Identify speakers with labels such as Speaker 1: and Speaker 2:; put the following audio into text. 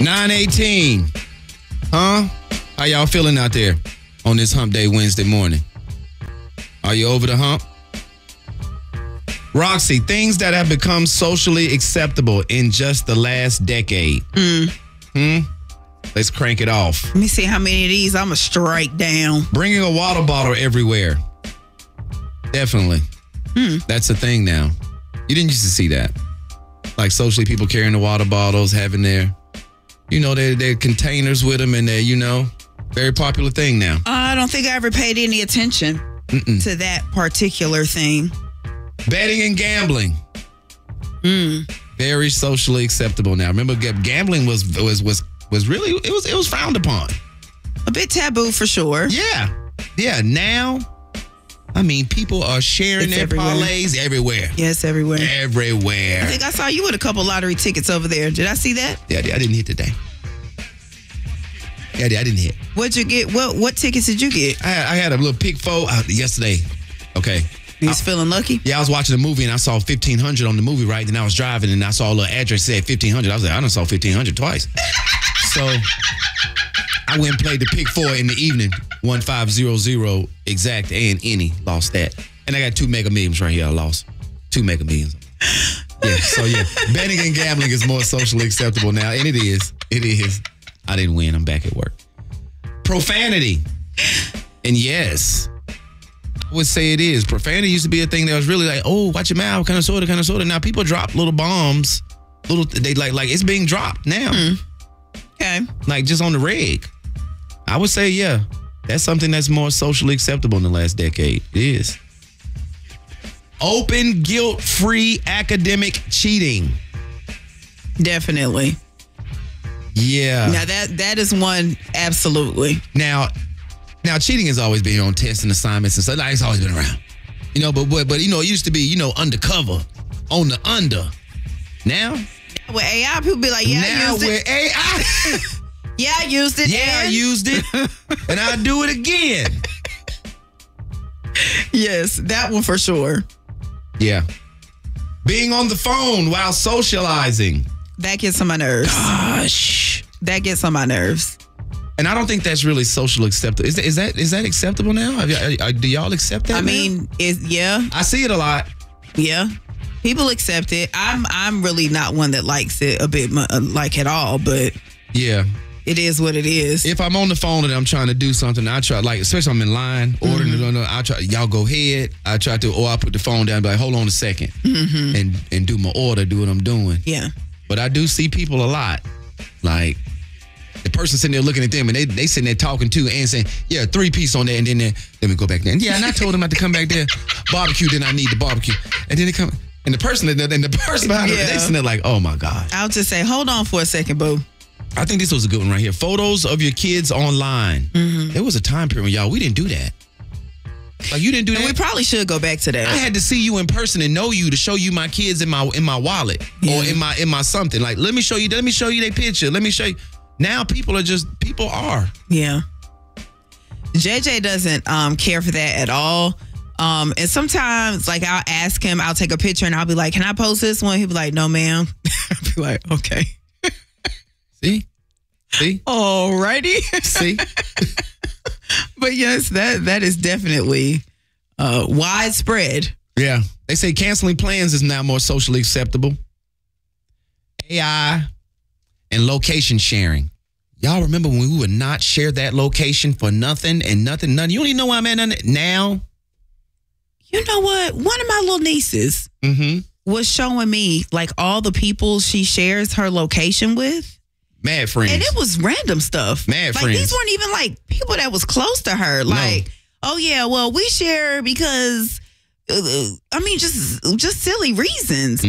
Speaker 1: 9:18. Huh? How y'all feeling out there on this hump day Wednesday morning? Are you over the hump? Roxy, things that have become socially acceptable in just the last decade. Let's crank it off.
Speaker 2: Let me see how many of these I'm going to strike down.
Speaker 1: Bringing a water bottle everywhere. Definitely. That's a thing now. You didn't used to see that. Like socially, people carrying the water bottles, having their, their containers with them, and they're, very popular thing now.
Speaker 2: I don't think I ever paid any attention to that particular thing.
Speaker 1: Betting and gambling. Very socially acceptable now. Remember, gambling was really, it was frowned upon.
Speaker 2: A bit taboo for sure.
Speaker 1: Yeah. Now, people are sharing their parlays everywhere.
Speaker 2: Yes, everywhere.
Speaker 1: Everywhere.
Speaker 2: I think I saw you with a couple lottery tickets over there. Did I see that?
Speaker 1: Yeah, I didn't hit today. Yeah, I didn't hit.
Speaker 2: What'd you get? What tickets did you get?
Speaker 1: I had a little pick four yesterday. Okay.
Speaker 2: You was feeling lucky?
Speaker 1: Yeah, I was watching a movie and I saw 1500 on the movie, right? Then I was driving and I saw a little address that said 1500. I was like, I done saw 1500 twice. So I went and played the pick four in the evening. 1500 exact and any. Lost that. And I got 2 Mega Millions right here. I lost 2 Mega Millions. Yeah, so betting and gambling is more socially acceptable now. And it is. It is. I didn't win. I'm back at work. Profanity. And yes, I would say it is. Profanity used to be a thing that was really like, oh, watch your mouth, kind of sorta. Now people drop little bombs. They like it's being dropped now.
Speaker 2: Okay. Like
Speaker 1: just on the reg. I would say, yeah, that's something that's more socially acceptable in the last decade. It is. Open, guilt-free academic cheating.
Speaker 2: Definitely.
Speaker 1: Yeah.
Speaker 2: Now that is one, absolutely.
Speaker 1: Now cheating has always been on tests and assignments and stuff. Like, it's always been around. But it used to be, undercover, on the under. Now?
Speaker 2: With AI, people be like, yeah,
Speaker 1: now
Speaker 2: I used
Speaker 1: with
Speaker 2: it.
Speaker 1: AI.
Speaker 2: Yeah, I used it.
Speaker 1: Yeah, I used it. And I'll do it again.
Speaker 2: Yes, that one for sure.
Speaker 1: Yeah. Being on the phone while socializing.
Speaker 2: That gets on my nerves.
Speaker 1: Gosh.
Speaker 2: That gets on my nerves.
Speaker 1: And I don't think that's really social acceptable. Is that acceptable now? Do y'all accept that?
Speaker 2: Yeah.
Speaker 1: I see it a lot.
Speaker 2: Yeah. People accept it. I'm really not one that likes it a bit like at all, but
Speaker 1: yeah.
Speaker 2: It is what it is.
Speaker 1: If I'm on the phone and I'm trying to do something, I try, especially I'm in line, ordering, I try, y'all go ahead. I try to, or I put the phone down and be like, hold on a second, and do my order, do what I'm doing.
Speaker 2: Yeah.
Speaker 1: But I do see people a lot, like the person sitting there looking at them and they sitting there talking too and saying, yeah, 3-piece on there, and then let me go back there. And yeah, and I told them not to come back there, barbecue, then I need the barbecue. And then they come, and the person behind them, they sitting there like, oh my God.
Speaker 2: I'll just say, hold on for a second, boo.
Speaker 1: I think this was a good one right here. Photos of your kids online. There was a time period when we didn't do that. Like you didn't do that.
Speaker 2: We probably should go back to that.
Speaker 1: I had to see you in person and know you to show you my kids in my wallet or in my something. Like let me show you their picture. Let me show you. Now people are.
Speaker 2: Yeah. JJ doesn't care for that at all. And sometimes like I'll ask him, I'll take a picture and I'll be like, can I post this one? He'll be like, no, ma'am. I'll be like, okay.
Speaker 1: See?
Speaker 2: Alrighty.
Speaker 1: See?
Speaker 2: But yes, that is definitely widespread.
Speaker 1: Yeah. They say canceling plans is now more socially acceptable. AI and location sharing. Y'all remember when we would not share that location for nothing and nothing? You don't even know where I'm at now.
Speaker 2: You know what? One of my little nieces was showing me like all the people she shares her location with.
Speaker 1: Mad friends.
Speaker 2: And it was random stuff.
Speaker 1: Mad
Speaker 2: like,
Speaker 1: friends.
Speaker 2: These weren't even like people that was close to her. Like, oh yeah, well, we share because, just silly reasons.